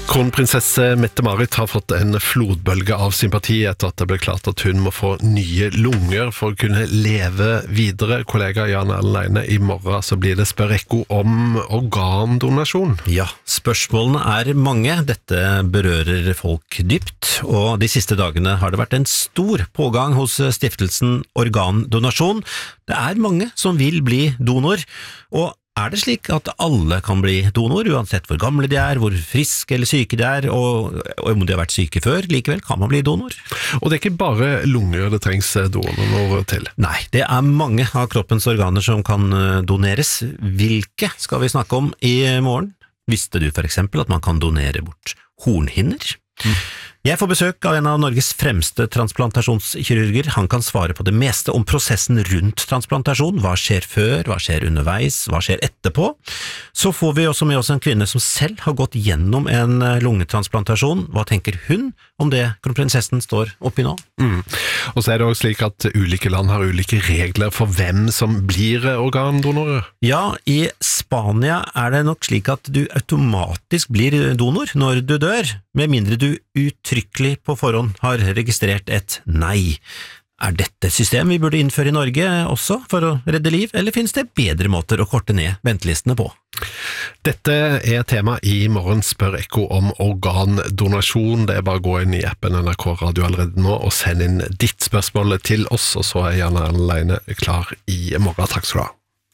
Kronprinsesse Mette-Marit har fått en flodbølge av sympati etter at det ble klart at hun må få nye lunger for å kunne leve videre. Kollega Jan Erlend Leine, i morgen så blir det Spør Ekko om organdonasjon. Ja, spørsmålene er mange. Dette berører folk dypt, og de siste dagene har det vært en stor pågang hos stiftelsen Organdonasjon. Det er mange som vil bli donor, og er det slik at alle kan bli donor, uansett hvor gamle de er, hvor friske eller syke de er, og om de har vært syke før, likevel kan man bli donor? Og det er ikke bare lunger det trengs donor til? Nei, det er mange av kroppens organer som kan doneres. Hvilke skal vi snakke om i morgen? Visste du for eksempel at man kan donere bort hornhinner? Jeg får besøk av en av Norges fremste transplantasjonskirurger. Han kan svare på det meste om prosessen rundt transplantasjon. Hva skjer før, hva skjer underveis, hva skjer etterpå? Så får vi også med oss en kvinne som selv har gått gjennom en lungetransplantasjon. Hva tenker hun om det kronprinsessen står oppi nå? Og så er det også slik at ulike land har ulike regler for hvem som blir organdonorer. Ja, i Spania er det nok slik at du automatisk blir donor når du dør, med mindre du uttrykkelig på forhånd har registrert et nei. Er dette et system vi burde innføre i Norge også for å redde liv, eller finnes det bedre måter å korte ned ventelistene på? Dette er tema i morgen Spør Ekko om organdonasjon. Det er bare å gå inn i appen NRK Radio allerede nå og sende inn ditt spørsmål til oss, og så er Jan Erlend Leine klar i morgen. Takk skal du ha.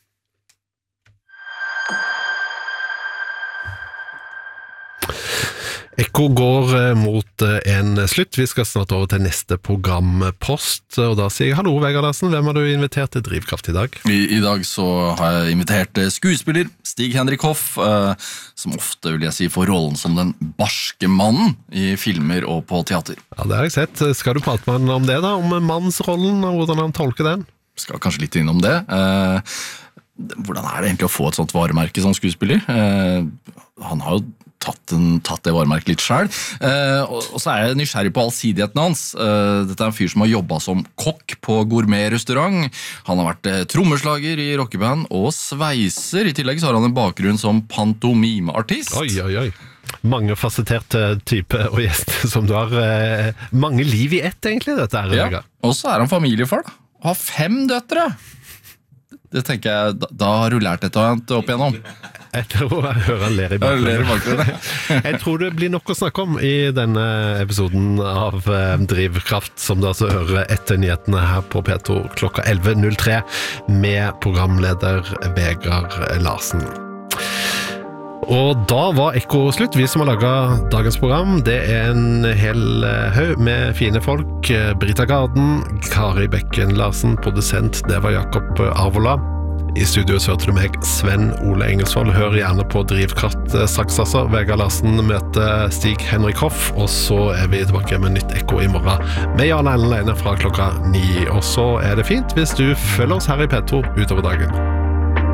Ekko går mot en slutt. Vi skal snart over til neste programpost, og da sier jeg hallo, Vegard Larsen. Hvem har du invitert til Drivkraft i dag? I dag så har jeg invitert skuespiller Stig-Henrik Hoff, som ofte, vil jeg si, får rollen som den barske mannen i filmer og på teater. Ja, det har jeg sett. Skal du prate med han om det da? Om mannsrollen, og hvordan han tolker den? Skal kanskje litt innom det. Hvordan er det egentlig å få et sånt varemerke som skuespiller? Han har jo tatt det varemerket litt selv. Og så er jeg nysgjerrig på allsidigheten hans. Dette er en fyr som har jobbet som kokk på gourmetrestaurant. Han har vært trommeslager i rockeband og sveiser. I tillegg så har han en bakgrunn som pantomimeartist. Oi. Mangefasettert type og gjest som du har mange liv i ett, egentlig, dette her. Ja, og så er han familiefar da. Og har 5 døtre. Det tenker jeg, da har du lært et og annet opp igjennom. Jeg tror jeg hører han ler i bakgrunnen. Jeg tror det blir nok å snakke om i denne episoden av Drivkraft, som du altså hører etter nyhetene her på P2 klokka 11.03 med programleder Vegard Larsen. Og da var Ekko slutt. Vi som har laget dagens program, det er en hel haug med fine folk. Brita Garden, Kari Bekken Larsen, produsent, det var Jakob Arvola. I studio så hørte du meg, Sven Ole Engelsvold. Hør gjerne på Drivkraft straks altså. Vegard Larsen møter Stig-Henrik Hoff, og så er vi tilbake med nytt Ekko i morgen med Jan Erlend Leine fra klokka 9. Og så er det fint hvis du følger oss her i P2 utover dagen.